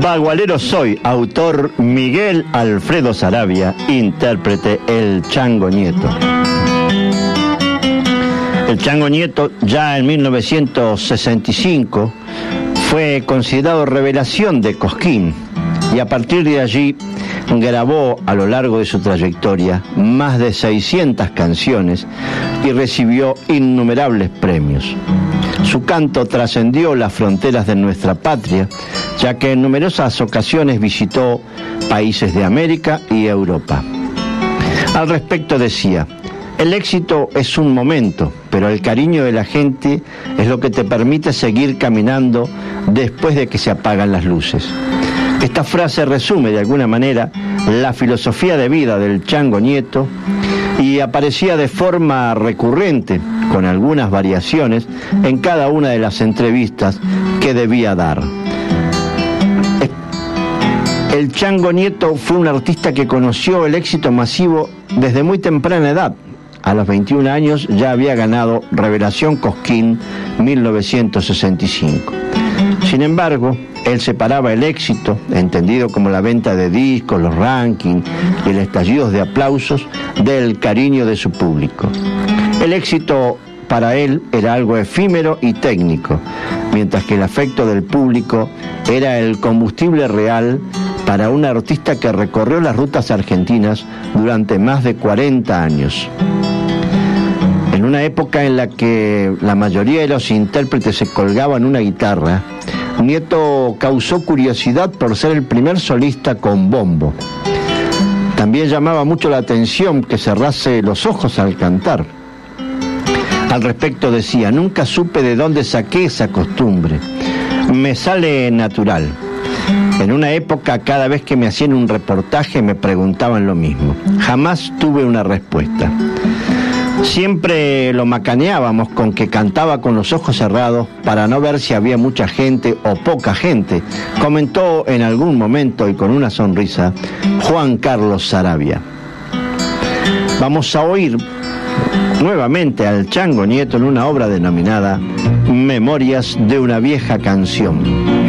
Bagualero soy, autor Miguel Alfredo Saravia, intérprete El Chango Nieto. El Chango Nieto, ya en 1965, fue considerado revelación de Cosquín y a partir de allí grabó a lo largo de su trayectoria más de 600 canciones y recibió innumerables premios. Su canto trascendió las fronteras de nuestra patria, ya que en numerosas ocasiones visitó países de América y Europa. Al respecto decía: el éxito es un momento, pero el cariño de la gente es lo que te permite seguir caminando después de que se apagan las luces. Esta frase resume de alguna manera la filosofía de vida del Chango Nieto y aparecía de forma recurrente, con algunas variaciones, en cada una de las entrevistas que debía dar. El Chango Nieto fue un artista que conoció el éxito masivo desde muy temprana edad. A los 21 años ya había ganado Revelación Cosquín 1965. Sin embargo, él separaba el éxito, entendido como la venta de discos, los rankings y el estallido de aplausos, del cariño de su público. El éxito para él era algo efímero y técnico, mientras que el afecto del público era el combustible real para un artista que recorrió las rutas argentinas durante más de 40 años. En una época en la que la mayoría de los intérpretes se colgaban una guitarra, Nieto causó curiosidad por ser el primer solista con bombo. También llamaba mucho la atención que cerrase los ojos al cantar. Al respecto decía: nunca supe de dónde saqué esa costumbre. Me sale natural. En una época, cada vez que me hacían un reportaje me preguntaban lo mismo. Jamás tuve una respuesta. Siempre lo macaneábamos con que cantaba con los ojos cerrados para no ver si había mucha gente o poca gente, comentó en algún momento y con una sonrisa Juan Carlos Saravia. Vamos a oír nuevamente al Chango Nieto en una obra denominada Memorias de una vieja canción.